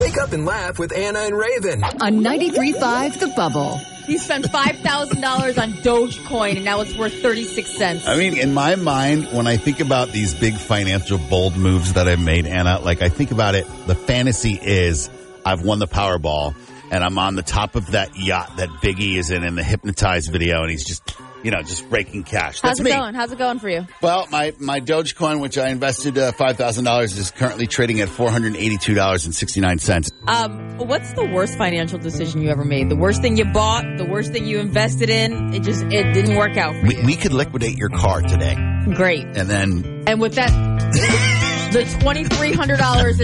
Wake up and laugh with Anna and Raven. On 93.5 The Bubble. You spent $5,000 on Dogecoin, and now it's worth 36 cents. I mean, in my mind, when I think about these big financial bold moves that I've made, Anna, like I think about it, the fantasy is I've won the Powerball, and I'm on the top of that yacht that Biggie is in the Hypnotized video, and he's just raking cash. That's me. How's it going for you? Well, my Dogecoin, which I invested $5,000, is currently trading at $482.69. What's the worst financial decision you ever made? The worst thing you bought? The worst thing you invested in? It didn't work out for you. We could liquidate your car today. Great. And with that, the $2,300